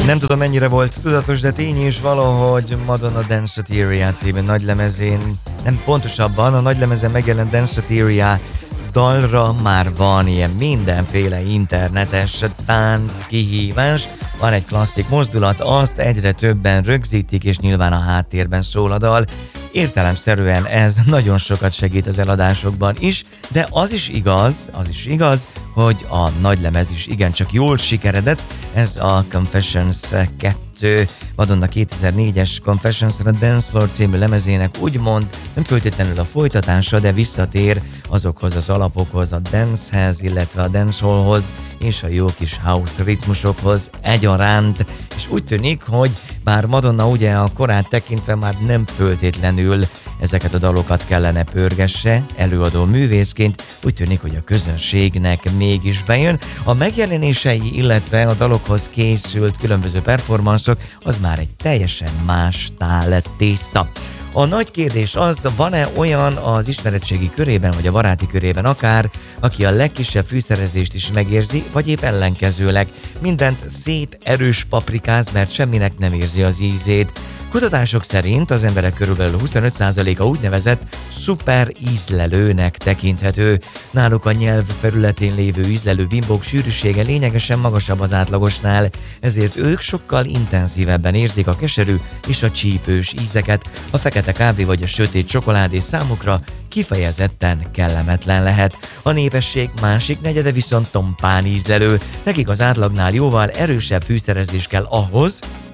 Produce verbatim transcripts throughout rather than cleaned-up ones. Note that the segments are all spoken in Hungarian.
Nem tudom, mennyire volt tudatos, de tény is valahogy Madonna Danceteria című nagylemezén, nem pontosabban a nagylemezen megjelent Danceteria dalra már van ilyen mindenféle internetes tánc kihívás, van egy klasszik mozdulat, azt egyre többen rögzítik, és nyilván a háttérben szól a dal. Értelemszerűen ez nagyon sokat segít az eladásokban is, de az is igaz, az is igaz, hogy a nagylemez is igencsak jól sikeredett, ez a Confessions kettő, Madonna kétezer-négyes Confessions-ra Dance Floor című lemezének úgymond nem feltétlenül a folytatása, de visszatér azokhoz az alapokhoz, a dancehez, illetve a dancehallhoz és a jó kis house ritmusokhoz egyaránt, és úgy tűnik, hogy bár Madonna ugye a korát tekintve már nem feltétlenül ezeket a dalokat kellene pörgesse előadó művészként, úgy tűnik, hogy a közönségnek mégis bejön. A megjelenései, illetve a dalokhoz készült különböző performanszok, az már egy teljesen más tál tészta. A nagy kérdés az, van-e olyan az ismeretségi körében, vagy a baráti körében akár, aki a legkisebb fűszerezést is megérzi, vagy épp ellenkezőleg mindent szét erős paprikáz, mert semminek nem érzi az ízét. Kutatások szerint az emberek körülbelül huszonöt százaléka úgynevezett szuper ízlelőnek tekinthető. Náluk a nyelv felületén lévő ízlelő bimbók sűrűsége lényegesen magasabb az átlagosnál, ezért ők sokkal intenzívebben érzik a keserű és a csípős ízeket. A fekete kávé vagy a sötét csokoládé számukra kifejezetten kellemetlen lehet. A népesség másik negyede viszont tompán ízlelő, nekik az átlagnál jóval erősebb fűszerezés kell ahhoz,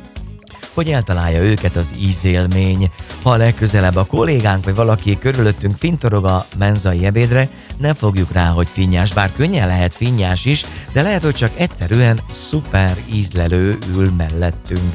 hogy eltalálja őket az ízélmény. Ha a legközelebb a kollégánk vagy valaki körülöttünk fintorog a menzai ebédre, nem fogjuk rá, hogy finnyás, bár könnyen lehet finnyás is, de lehet, hogy csak egyszerűen szuper ízlelő ül mellettünk.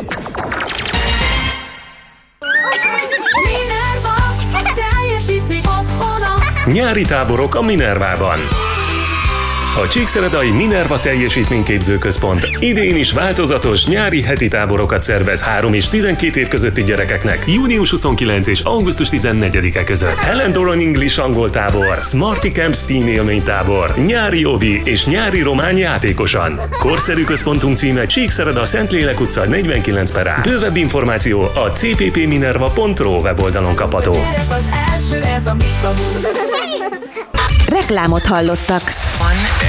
Nyári táborok a Minervában. A Csíkszeredai Minerva Teljesítményképző Központ idén is változatos nyári heti táborokat szervez három és tizenkét év közötti gyerekeknek június huszonkilencedike és augusztus tizennegyedike között. Helen Doran English angol tábor, Smarty Camp Steam élmény tábor, nyári ovi és nyári román játékosan. Korszerű központunk címe Csíkszereda Szentlélek utca negyvenkilenc per A. Bővebb információ a c p p minerva pont r o weboldalon kapható. Reklámot hallottak.